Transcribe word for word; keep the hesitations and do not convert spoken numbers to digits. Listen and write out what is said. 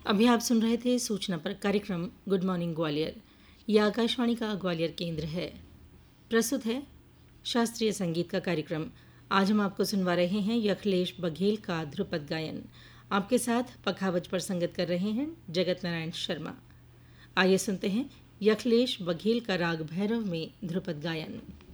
अभी आप सुन रहे थे सूचना पर कार्यक्रम गुड मॉर्निंग ग्वालियर। यह आकाशवाणी का ग्वालियर केंद्र है। प्रस्तुत है शास्त्रीय संगीत का कार्यक्रम। आज हम आपको सुनवा रहे हैं यखलेश बघेल का ध्रुपद गायन। आपके साथ पखावज पर संगत कर रहे हैं जगत नारायण शर्मा। आइए सुनते हैं यखलेश बघेल का राग भैरव में ध्रुपद गायन।